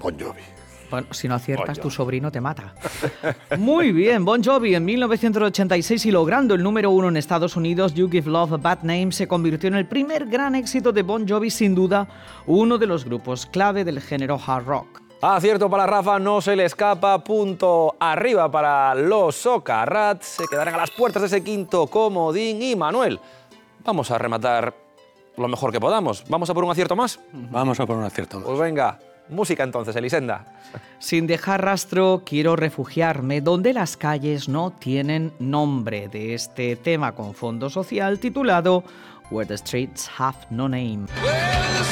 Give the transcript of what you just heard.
Bon Jovi. Bueno, si no aciertas, tu sobrino te mata. Muy bien, Bon Jovi en 1986 y logrando el número 1 en Estados Unidos, You Give Love a Bad Name se convirtió en el primer gran éxito de Bon Jovi, sin duda uno de los grupos clave del género hard rock. Acierto para Rafa, no se le escapa, punto arriba para los Socarrats, se quedarán a las puertas de ese quinto comodín. Y Manuel, vamos a rematar lo mejor que podamos. ¿Vamos a por un acierto más? Vamos a por un acierto más. Pues venga, música entonces, Elisenda. Sin dejar rastro, quiero refugiarme donde las calles no tienen nombre, de este tema con fondo social titulado Where the Streets Have No Name.